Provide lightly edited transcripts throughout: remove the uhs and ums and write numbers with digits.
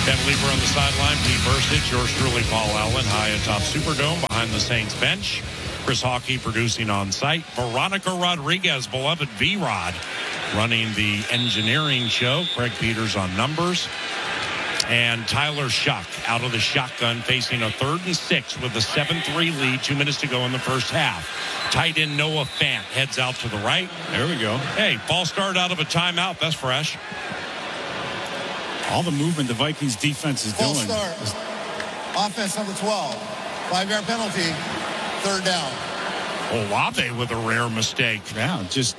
Ben Lieber on the sideline, Pete Burstich, yours truly, Paul Allen, high atop Superdome behind the Saints bench. Chris Hawkey producing on site. Veronica Rodriguez, beloved V-Rod, running the engineering show. Craig Peters on numbers. And Tyler Shuck out of the shotgun facing a 3rd and 6 with a 7-3 lead. 2 minutes to go in the first half. Tight end Noah Fant heads out to the right. There we go. Hey, ball started out of a timeout. That's fresh. All the movement the Vikings defense is Full doing. start. Offense number 12. 5-yard penalty. 3rd down. Olave with a rare mistake. Yeah, just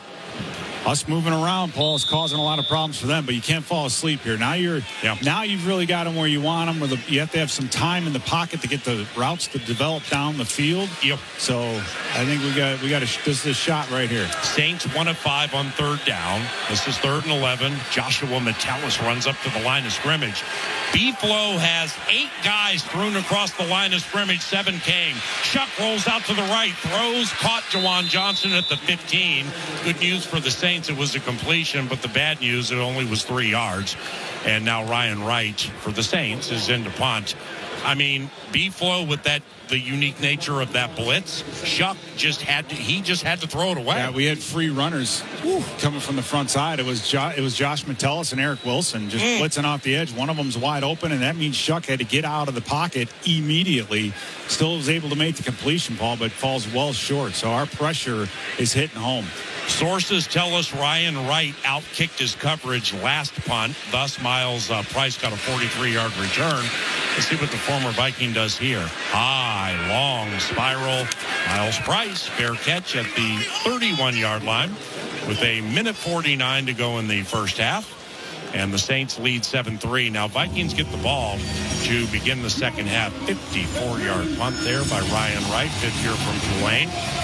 us moving around, Paul, is causing a lot of problems for them, but you can't fall asleep here. Now you've really got them where you want them, you have to have some time in the pocket to get the routes to develop down the field. Yep. So I think this is a shot right here. Saints 1 of 5 on 3rd down. This is 3rd and 11. Joshua Metellus runs up to the line of scrimmage. B-Flow has 8 guys thrown across the line of scrimmage. 7 came. Shuck rolls out to the right, throws, caught Jawan Johnson at the 15. Good news for the Saints, it was a completion, but the bad news, it only was 3 yards. And now Ryan Wright for the Saints is in to punt. I mean, B-Flow with the unique nature of that blitz, Shuck just had to throw it away. Yeah, we had free runners coming from the front side. It was Josh Metellus and Eric Wilson just blitzing off the edge. One of them's wide open, and that means Shuck had to get out of the pocket immediately. Still was able to make the completion, Paul, but falls well short. So our pressure is hitting home. Sources tell us Ryan Wright outkicked his coverage last punt. Thus, Miles Price got a 43-yard return. Let's see what the former Viking does here. High, long spiral. Miles Price, fair catch at the 31-yard line with a minute 49 to go in the first half. And the Saints lead 7-3. Now, Vikings get the ball to begin the second half. 54-yard punt there by Ryan Wright, fifth year from Tulane.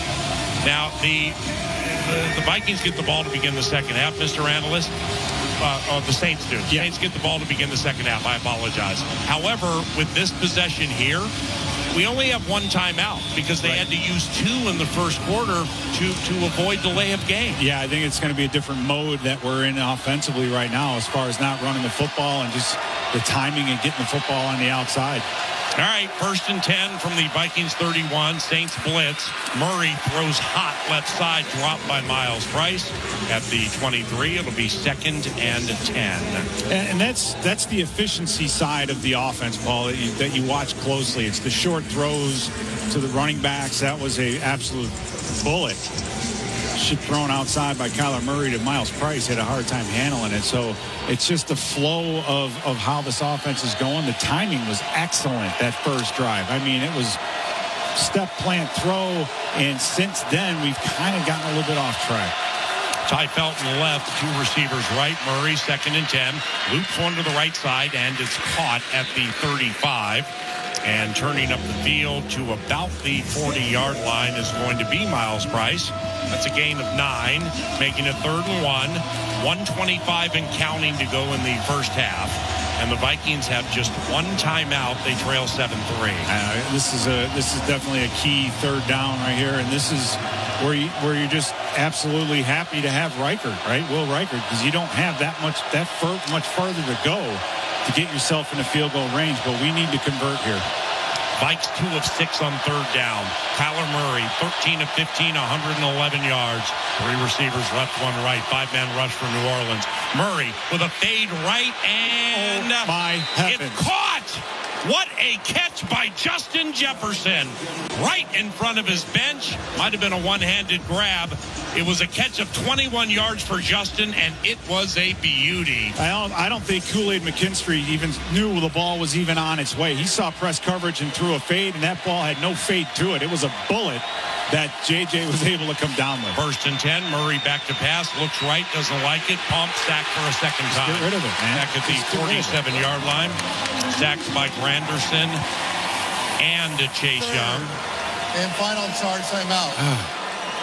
Now, the Vikings get the ball to begin the second half, Mr. Analyst. The Saints do. The Saints get the ball to begin the second half. I apologize. However, with this possession here, we only have 1 timeout because they had to use 2 in the first quarter to avoid delay of game. Yeah, I think it's going to be a different mode that we're in offensively right now as far as not running the football and just the timing and getting the football on the outside. All right, 1st and 10 from the Vikings 31. Saints blitz. Murray throws hot left side, dropped by Miles Price at the 23. It'll be 2nd and 10. And that's the efficiency side of the offense, Paul, that you watch closely. It's the short throws to the running backs. That was a absolute bullet. Shit thrown outside by Kyler Murray to Miles Price. Had a hard time handling it. So it's just the flow of how this offense is going. The timing was excellent that first drive. I mean, it was step, plant, throw. And since then, we've kind of gotten a little bit off track. Ty Felton left, 2 receivers right. Murray 2nd and 10. Loops one to the right side, and it's caught at the 35. And turning up the field to about the 40-yard line is going to be Miles Price. That's a gain of 9, making it 3rd and 1. 1:25 and counting to go in the first half. And the Vikings have just 1 timeout. They trail 7-3. This is definitely a key 3rd down right here. And this is where you're just absolutely happy to have Reichert, right? Will Reichert, because you don't have much further to go to get yourself in the field goal range, but we need to convert here. Vikes 2 of 6 on 3rd down. Kyler Murray, 13 of 15, 111 yards. 3 receivers left, 1 right. 5-man rush for New Orleans. Murray with a fade right, and my heavens. It's caught! What a catch by Justin Jefferson. Right in front of his bench. Might have been a one-handed grab. It was a catch of 21 yards for Justin, and it was a beauty. I don't think Kool-Aid McKinstry even knew the ball was even on its way. He saw press coverage and threw a fade, and that ball had no fade to it. It was a bullet that J.J. was able to come down with. 1st and 10. Murray back to pass. Looks right. Doesn't like it. Pump. Sacked for a second time. Get rid of it, man. Back at the 47-yard line. Sacked by Granderson and Chase Young. And final charge timeout.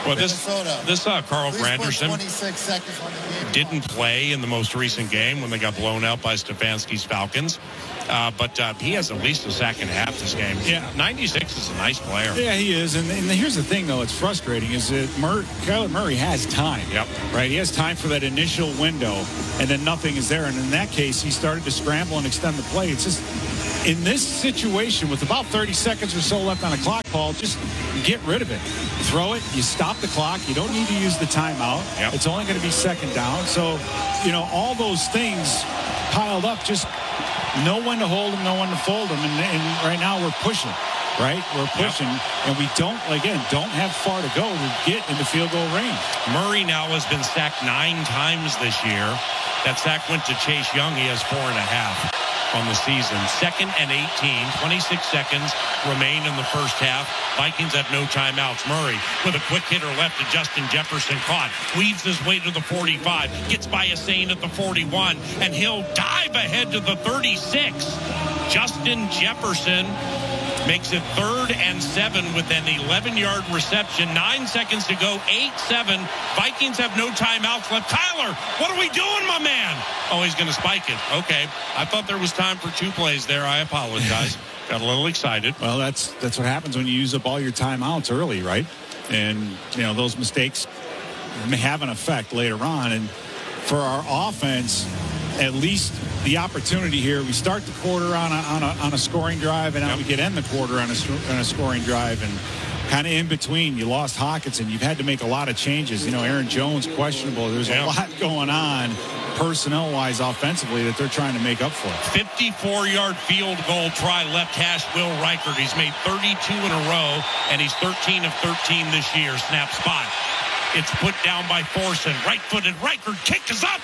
Well, this Carl Please put Granderson 26 seconds on the game. didn't play in the most recent game when they got blown out by Stefanski's Falcons. But he has at least a sack and a half this game. Yeah. 96 is a nice player. Yeah, he is. And here's the thing, though. It's frustrating is that Kyler Murray has time. Yep. Right? He has time for that initial window, and then nothing is there. And in that case, he started to scramble and extend the play. It's just, in this situation, with about 30 seconds or so left on a clock, Paul, just get rid of it. Throw it. You stop the clock. You don't need to use the timeout. Yep. It's only going to be second down. So, all those things piled up, just know when to hold them, know when to fold them. And right now we're pushing, right? We're pushing, and we don't have far to go to get into field goal range. Murray now has been sacked 9 times this year. That sack went to Chase Young. He has 4.5 on the season. 2nd and 18. 26 seconds remain in the first half. Vikings have no timeouts. Murray with a quick hitter left to Justin Jefferson. Caught. Weaves his way to the 45. Gets by Hussein at the 41. And he'll dive ahead to the 36. Justin Jefferson makes it 3rd and 7 with an 11-yard reception. 9 seconds to go. 8-7. Vikings have no timeouts left. Kyler, what are we doing, my man? Oh, he's going to spike it. Okay. I thought there was time for 2 plays there. I apologize. Got a little excited. Well, that's what happens when you use up all your timeouts early, right? And, those mistakes may have an effect later on. And for our offense, at least the opportunity here, we start the quarter on a scoring drive, and now we get end the quarter on a scoring drive, and kind of in between, you lost Hockenson. You've had to make a lot of changes. Aaron Jones questionable. There's a lot going on personnel-wise offensively that they're trying to make up for. 54-yard field goal try left hash Will Reichert. He's made 32 in a row, and he's 13 of 13 this year. Snap spot. It's put down by Thorson. Right-footed Reichert. Kick is up,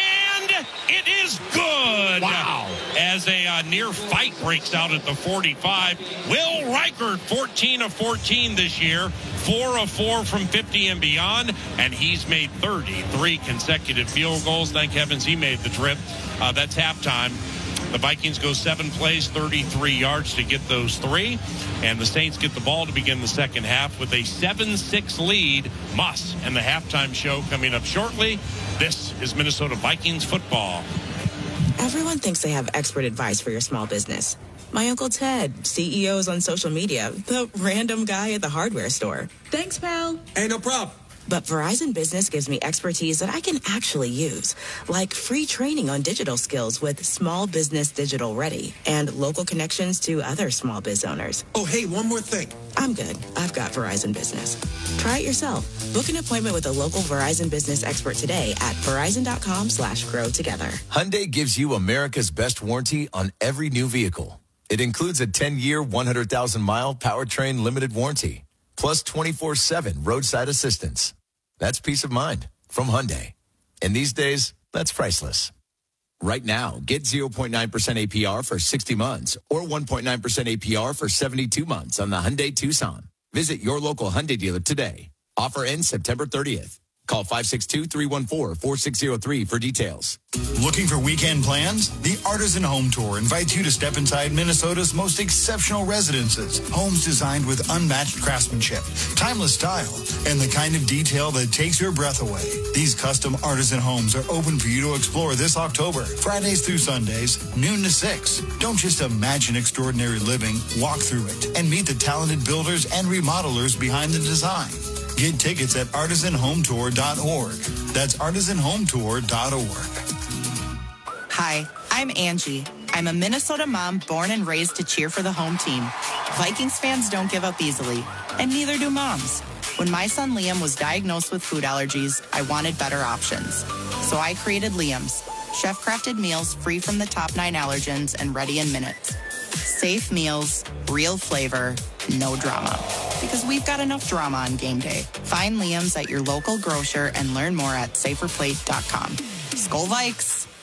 and it is good. Wow. As a near fight breaks out at the 45. Will Reichert, 14 of 14 this year. 4 of 4 from 50 and beyond. And he's made 33 consecutive field goals. Thank heavens he made the trip. That's halftime. The Vikings go 7 plays, 33 yards to get those 3. And the Saints get the ball to begin the second half with a 7-6 lead. Muss and the halftime show coming up shortly. This is Minnesota Vikings football. Everyone thinks they have expert advice for your small business. My Uncle Ted, CEOs on social media, the random guy at the hardware store. Thanks, pal. Hey, no problem. But Verizon Business gives me expertise that I can actually use, like free training on digital skills with Small Business Digital Ready and local connections to other small biz owners. Oh, hey, one more thing. I'm good. I've got Verizon Business. Try it yourself. Book an appointment with a local Verizon Business expert today at verizon.com/grow together. Hyundai gives you America's best warranty on every new vehicle. It includes a 10-year, 100,000-mile powertrain limited warranty, plus 24/7 roadside assistance. That's peace of mind from Hyundai. And these days, that's priceless. Right now, get 0.9% APR for 60 months or 1.9% APR for 72 months on the Hyundai Tucson. Visit your local Hyundai dealer today. Offer ends September 30th. Call 562-314-4603 for details. Looking for weekend plans? The Artisan Home Tour invites you to step inside Minnesota's most exceptional residences. Homes designed with unmatched craftsmanship, timeless style, and the kind of detail that takes your breath away. These custom Artisan homes are open for you to explore this October, Fridays through Sundays, noon to 6. Don't just imagine extraordinary living, walk through it and meet the talented builders and remodelers behind the design. Get tickets at artisanhometour.org. That's artisanhometour.org. Hi, I'm Angie. I'm a Minnesota mom born and raised to cheer for the home team. Vikings fans don't give up easily, and neither do moms. When my son Liam was diagnosed with food allergies, I wanted better options. So I created Liam's, chef-crafted meals free from the top 9 allergens and ready in minutes. Safe meals, real flavor, no drama. Because we've got enough drama on game day. Find Liam's at your local grocer and learn more at saferplate.com. Skol Vikes!